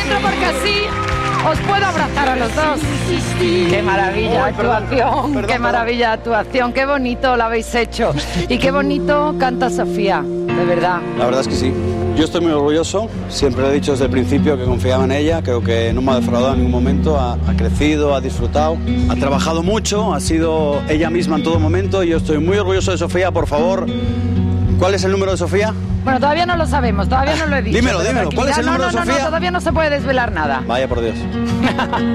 dentro porque así os puedo abrazar a los dos. Qué maravilla actuación, qué maravilla actuación, qué bonito lo habéis hecho. Y qué bonito canta Sofía, de verdad. La verdad es que sí. Yo estoy muy orgulloso, siempre lo he dicho desde el principio que confiaba en ella, creo que no me ha defraudado en ningún momento, ha crecido, ha disfrutado, ha trabajado mucho, ha sido ella misma en todo momento y yo estoy muy orgulloso de Sofía. Por favor, ¿cuál es el número de Sofía? Bueno, todavía no lo sabemos, todavía no lo he dicho. Dímelo, ¿cuál es el número de Sofía? No, todavía no se puede desvelar nada. Vaya por Dios.